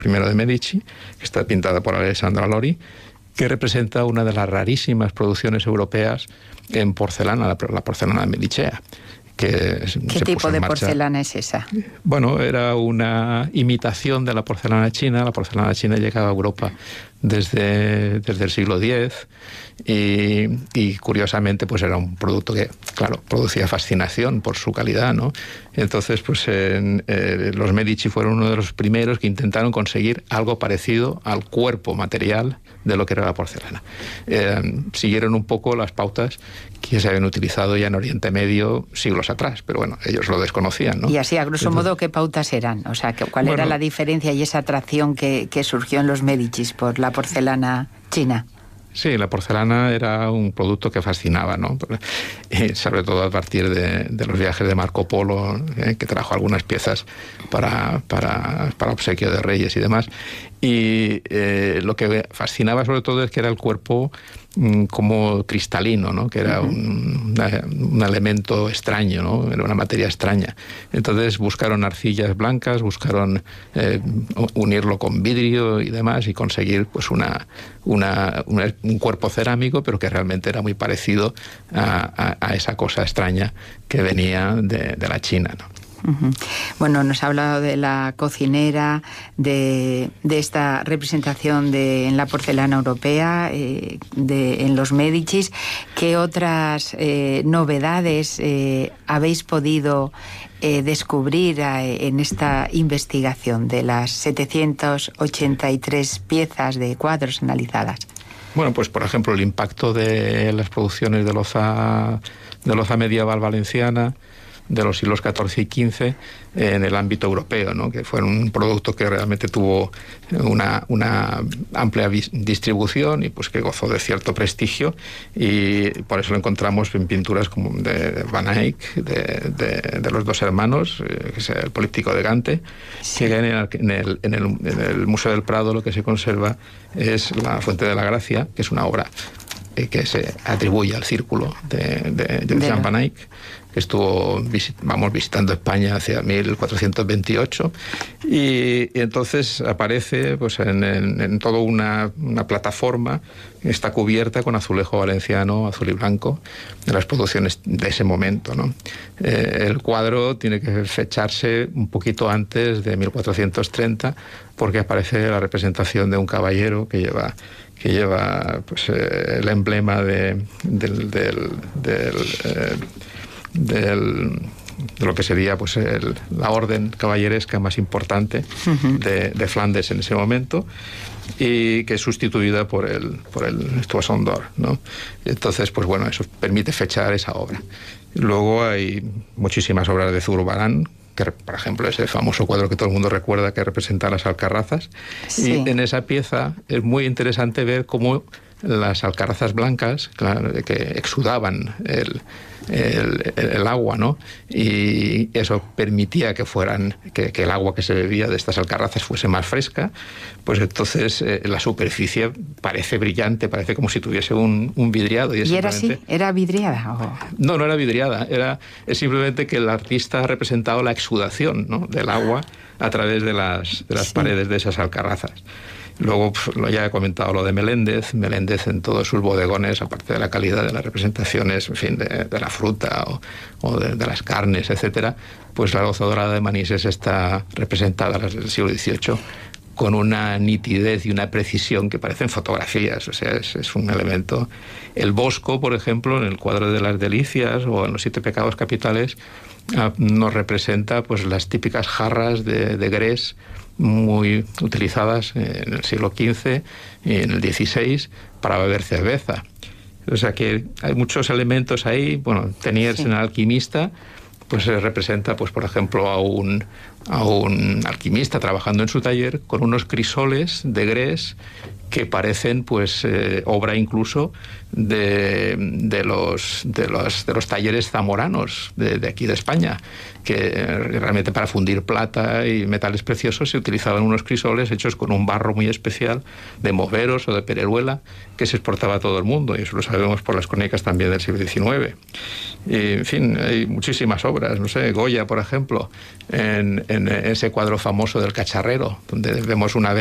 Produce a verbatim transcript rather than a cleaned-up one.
primero de Medici, que está pintada por Alessandro Lori, que representa una de las rarísimas producciones europeas en porcelana, la, la porcelana medicea. Que ¿Qué tipo de porcelana es esa? Bueno, era una imitación de la porcelana china. La porcelana china llegaba a Europa desde, desde el siglo diez y, y curiosamente pues era un producto que, claro, producía fascinación por su calidad, ¿no? Entonces, pues en, eh, los Medici fueron uno de los primeros que intentaron conseguir algo parecido al cuerpo material de lo que era la porcelana. Eh, siguieron un poco las pautas que se habían utilizado ya en Oriente Medio siglos atrás, pero bueno, ellos lo desconocían, ¿no? Y así, a grosso Entonces, modo, ¿qué pautas eran? O sea, ¿cuál bueno, era la diferencia y esa atracción que, que surgió en los Medicis por la porcelana china? Sí, la porcelana era un producto que fascinaba, ¿no? Y sobre todo a partir de, de los viajes de Marco Polo, ¿eh? que trajo algunas piezas para, para, para obsequio de reyes y demás. Y eh, lo que fascinaba sobre todo es que era el cuerpo mmm, como cristalino, ¿no? Que era un, una, un elemento extraño, ¿no? Era una materia extraña. Entonces buscaron arcillas blancas, buscaron eh, unirlo con vidrio y demás y conseguir pues una, una, una, un cuerpo cerámico, pero que realmente era muy parecido a, a, a esa cosa extraña que venía de, de la China, ¿no? Uh-huh. Bueno, nos ha hablado de la cocinera, de, de esta representación de, en la porcelana europea, eh, de, en los Medicis. ¿Qué otras eh, novedades eh, habéis podido eh, descubrir eh, en esta investigación de las setecientas ochenta y tres piezas de cuadros analizadas? Bueno, pues por ejemplo el impacto de las producciones de loza, de loza medieval valenciana de los siglos catorce y quince en el ámbito europeo, ¿no? Que fue un producto que realmente tuvo una, una amplia distribución y pues que gozó de cierto prestigio, y por eso lo encontramos en pinturas como de Van Eyck, de, de, de los dos hermanos, eh, que es el políptico de Gante, sí. Que en el, en, el, en, el, en el Museo del Prado lo que se conserva es la Fuente de la Gracia, que es una obra eh, que se atribuye al círculo de, de, de, de Jean Van Eyck, que estuvo visit, vamos, visitando España hacia mil cuatrocientos veintiocho, y, y entonces aparece pues en, en, en toda una, una plataforma, está cubierta con azulejo valenciano, azul y blanco, de las producciones de ese momento, ¿no? Eh, el cuadro tiene que fecharse un poquito antes de mil cuatrocientos treinta, porque aparece la representación de un caballero que lleva que lleva pues, eh, el emblema de, del, del, del eh, Del, de lo que sería pues el, la orden caballeresca más importante uh-huh. de, de Flandes en ese momento, y que es sustituida por el por el Toison d'Or, ¿no? Entonces, pues bueno, eso permite fechar esa obra. Luego hay muchísimas obras de Zurbarán, que por ejemplo es el famoso cuadro que todo el mundo recuerda, que representa las alcarrazas, sí. Y en esa pieza es muy interesante ver cómo las alcarrazas blancas, claro, que exudaban el, el, el agua, ¿no? Y eso permitía que fueran que, que el agua que se bebía de estas alcarrazas fuese más fresca, pues entonces eh, la superficie parece brillante, parece como si tuviese un, un vidriado. ¿Y, ¿Y era así? ¿Era vidriada? ¿O? No, no era vidriada, era es simplemente que el artista ha representado la exudación, ¿no? del agua a través de las, de las sí. paredes de esas alcarrazas. Luego, ya he comentado lo de Meléndez. Meléndez en todos sus bodegones, aparte de la calidad de las representaciones, en fin, de, de la fruta o, o de, de las carnes, etcétera, pues la loza dorada de Manises está representada desde el siglo dieciocho con una nitidez y una precisión que parecen fotografías, o sea, es, es un elemento. El Bosco, por ejemplo, en el cuadro de las Delicias o en los Siete Pecados Capitales, nos representa pues las típicas jarras de, de grés, muy utilizadas en el siglo quince y en el dieciséis para beber cerveza. O sea que hay muchos elementos ahí. Bueno, Teniers sí. en el alquimista, pues se representa, pues por ejemplo, a un, a un alquimista trabajando en su taller con unos crisoles de grés que parecen pues eh, obra incluso de, de, los, de, los, de los talleres zamoranos de, de aquí de España, que realmente para fundir plata y metales preciosos se utilizaban unos crisoles hechos con un barro muy especial de Moveros o de Pereruela, que se exportaba a todo el mundo, y eso lo sabemos por las crónicas también del siglo diecinueve. Y, en fin, hay muchísimas obras, no sé, Goya, por ejemplo, en, en ese cuadro famoso del cacharrero, donde vemos una